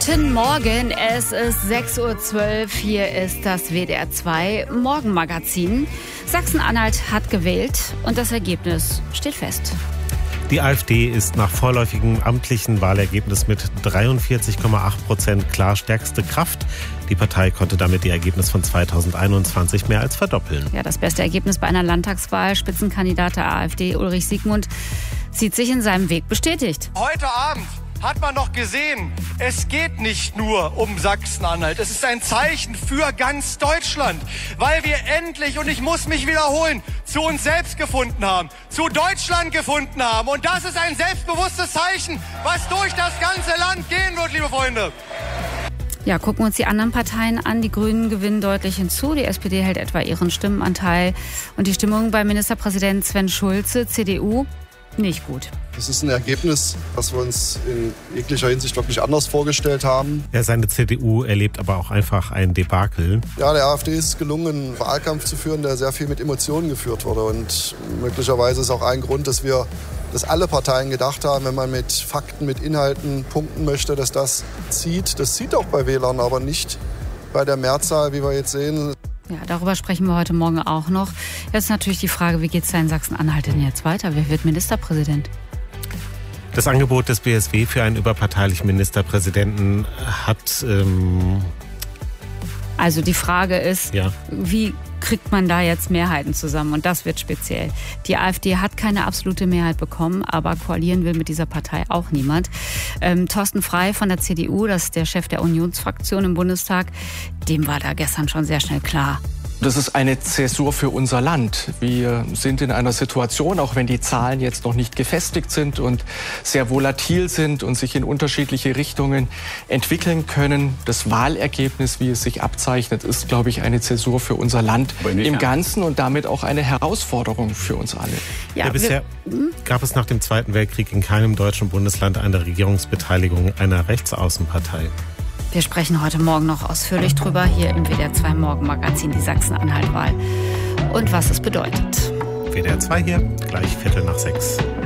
Guten Morgen, es ist 6.12 Uhr, hier ist das WDR 2 Morgenmagazin. Sachsen-Anhalt hat gewählt und das Ergebnis steht fest. Die AfD ist nach vorläufigem amtlichen Wahlergebnis mit 43,8% klar stärkste Kraft. Die Partei konnte damit die Ergebnisse von 2021 mehr als verdoppeln. Ja, das beste Ergebnis bei einer Landtagswahl. Spitzenkandidat der AfD Ulrich Siegmund sieht sich in seinem Weg bestätigt. Heute Abend hat man noch gesehen, es geht nicht nur um Sachsen-Anhalt. Es ist ein Zeichen für ganz Deutschland, weil wir endlich, und ich muss mich wiederholen, zu uns selbst gefunden haben, zu Deutschland gefunden haben. Und das ist ein selbstbewusstes Zeichen, was durch das ganze Land gehen wird, liebe Freunde. Ja, gucken wir uns die anderen Parteien an. Die Grünen gewinnen deutlich hinzu. Die SPD hält etwa ihren Stimmenanteil. Und die Stimmung bei Ministerpräsident Sven Schulze, CDU, nicht gut. Das ist ein Ergebnis, das wir uns in jeglicher Hinsicht wirklich anders vorgestellt haben. Ja, seine CDU erlebt aber auch einfach ein Debakel. Ja, der AfD ist es gelungen, einen Wahlkampf zu führen, der sehr viel mit Emotionen geführt wurde. Und möglicherweise ist auch ein Grund, dass alle Parteien gedacht haben, wenn man mit Fakten, mit Inhalten punkten möchte, dass das zieht. Das zieht auch bei Wählern, aber nicht bei der Mehrzahl, wie wir jetzt sehen. Ja, darüber sprechen wir heute Morgen auch noch. Jetzt natürlich die Frage, wie geht es da in Sachsen-Anhalt denn jetzt weiter? Wer wird Ministerpräsident? Das Angebot des BSW für einen überparteilichen Ministerpräsidenten hat... Also die Frage ist, ja, wie kriegt man da jetzt Mehrheiten zusammen? Und das wird speziell. Die AfD hat keine absolute Mehrheit bekommen, aber koalieren will mit dieser Partei auch niemand. Thorsten Frey von der CDU, das ist der Chef der Unionsfraktion im Bundestag, dem war da gestern schon sehr schnell klar. Das ist eine Zäsur für unser Land. Wir sind in einer Situation, auch wenn die Zahlen jetzt noch nicht gefestigt sind und sehr volatil sind und sich in unterschiedliche Richtungen entwickeln können. Das Wahlergebnis, wie es sich abzeichnet, ist, glaube ich, eine Zäsur für unser Land im Ganzen und damit auch eine Herausforderung für uns alle. Ja, bisher gab es nach dem Zweiten Weltkrieg in keinem deutschen Bundesland eine Regierungsbeteiligung einer Rechtsaußenpartei. Wir sprechen heute Morgen noch ausführlich drüber, hier im WDR 2 Morgenmagazin, die Sachsen-Anhalt-Wahl und was es bedeutet. WDR 2 hier, gleich 5:45.